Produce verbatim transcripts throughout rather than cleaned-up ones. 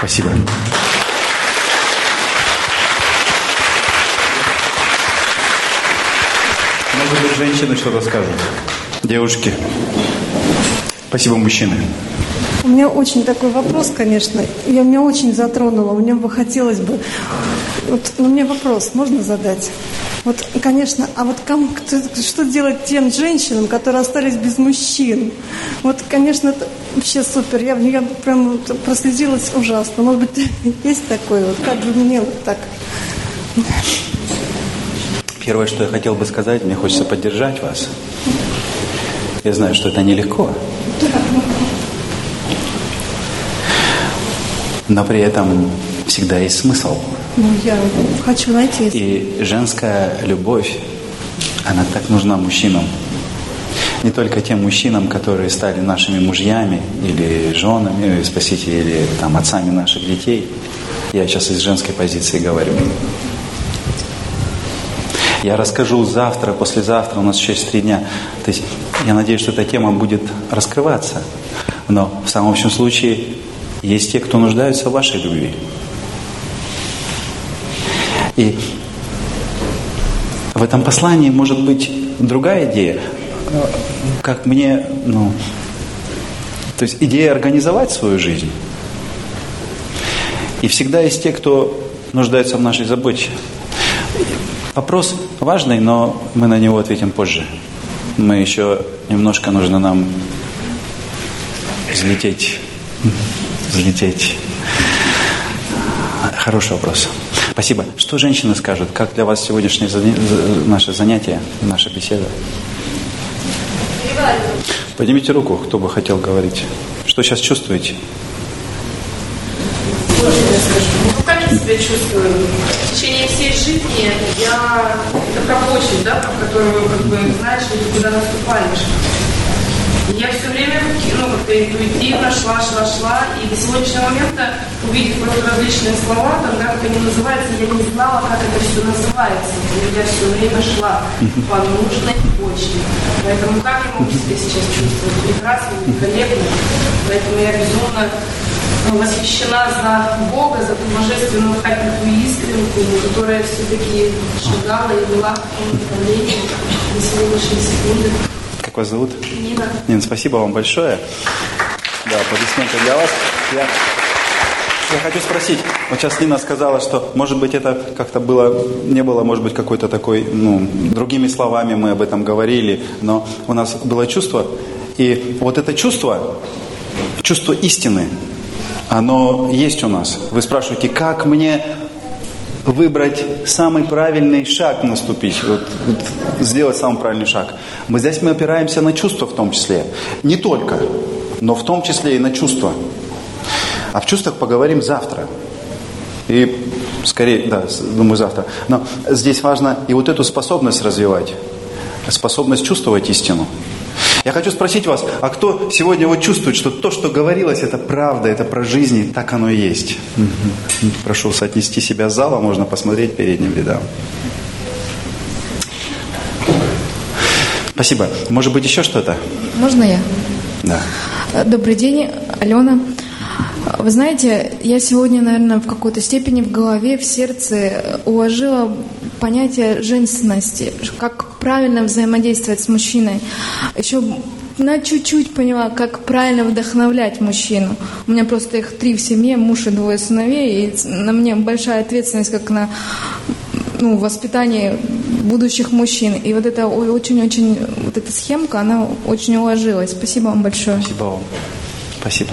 Спасибо. Может быть, женщины что-то скажут? Девушки. Спасибо, мужчины. У меня очень такой вопрос, конечно. Я, меня очень затронуло. Мне бы хотелось бы... Вот, ну, мне вопрос можно задать? Вот, конечно, а вот кому, кто, что делать тем женщинам, которые остались без мужчин? Вот, конечно, это вообще супер. Я, я прям прослезилась ужасно. Может быть, есть такое? Вот, как бы мне вот так... Первое, что я хотел бы сказать, мне хочется поддержать вас. Я знаю, что это нелегко. Но при этом всегда есть смысл. Ну, я хочу найти. И женская любовь, она так нужна мужчинам. Не только тем мужчинам, которые стали нашими мужьями или женами, спасите, или там, отцами наших детей. Я сейчас из женской позиции говорю. Я расскажу завтра, послезавтра, у нас еще есть три дня. То есть я надеюсь, что эта тема будет раскрываться. Но в самом общем случае есть те, кто нуждаются в вашей любви. И в этом послании может быть другая идея. Как мне, ну, то есть идея организовать свою жизнь. И всегда есть те, кто нуждается в нашей заботе. Вопрос важный, но мы на него ответим позже. Мы еще немножко нужно нам взлететь. Взлететь. Хороший вопрос. Спасибо. Что женщины скажут? Как для вас сегодняшнее заня... наше занятие, наша беседа? Поднимите руку, кто бы хотел говорить. Что сейчас чувствуете? Ну, как я себя чувствую? В течение всей жизни я... Это как очередь, да, в которую, как бы, знаешь, куда наступаешь. И я все время, ну, как-то интуитивно шла, шла, шла, и до сегодняшнего момента, увидев просто различные слова, там, да, как они называются, я не знала, как это все называется. И я все время шла по нужной почте. Поэтому как я могу себя сейчас чувствовать? Прекрасно, великолепно. Поэтому я безумно восхищена за Бога, за ту божественную хатнику и искренку, которая все-таки шагала и вела в том направлении до сегодняшней секунды. Как вас зовут? Нина. Нина, спасибо вам большое. Да, аплодисменты для вас. Я, я хочу спросить, вот сейчас Нина сказала, что, может быть, это как-то было, не было, может быть, какой-то такой, ну, другими словами мы об этом говорили, но у нас было чувство, и вот это чувство, чувство истины, оно есть у нас. Вы спрашиваете, как мне выбрать самый правильный шаг наступить, вот, вот, сделать самый правильный шаг. Мы здесь мы опираемся на чувства в том числе. Не только, но в том числе и на чувства. А в чувствах поговорим завтра. И скорее, да, думаю, завтра. Но здесь важно и вот эту способность развивать. Способность чувствовать истину. Я хочу спросить вас, а кто сегодня вот чувствует, что то, что говорилось, это правда, это про жизнь, и так оно и есть? Угу. Прошу соотнести себя с залом, можно посмотреть передним рядам. Спасибо. Может быть, еще что-то? Можно я? Да. Добрый день, Алена. Вы знаете, я сегодня, наверное, в какой-то степени в голове, в сердце уложила понятие женственности, как правильно взаимодействовать с мужчиной. Еще на чуть-чуть поняла, как правильно вдохновлять мужчину. У меня просто их три в семье, муж и двое сыновей, и на мне большая ответственность, как на, ну, воспитание будущих мужчин. И вот это очень-очень, вот эта схемка, она очень уложилась. Спасибо вам большое. Спасибо вам. Спасибо.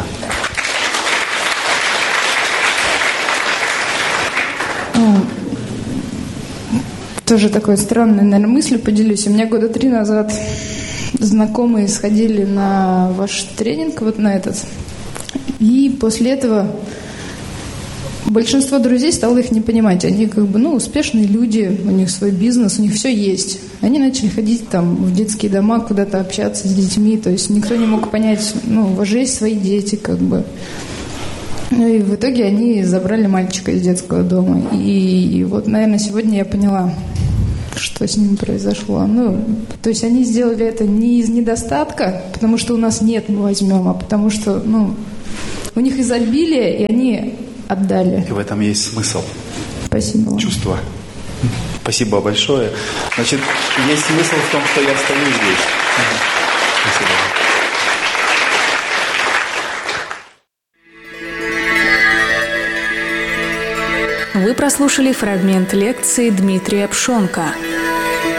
Тоже такой странной, наверное, мыслью поделюсь. У меня года три назад знакомые сходили на ваш тренинг, вот на этот. И после этого большинство друзей стало их не понимать. Они как бы, ну, успешные люди, у них свой бизнес, у них все есть. Они начали ходить там в детские дома, куда-то общаться с детьми. То есть никто не мог понять, ну, у вас же есть свои дети, как бы. Ну и в итоге они забрали мальчика из детского дома. И, и вот, наверное, сегодня я поняла, что с ними произошло. Ну, то есть они сделали это не из недостатка, потому что у нас нет, мы возьмем, а потому что, ну, у них изобилие, и они отдали. И в этом есть смысл. Спасибо вам. Чувство. Спасибо большое. Значит, есть смысл в том, что я стою здесь. Спасибо. Вы прослушали фрагмент лекции Дмитрия Пшонка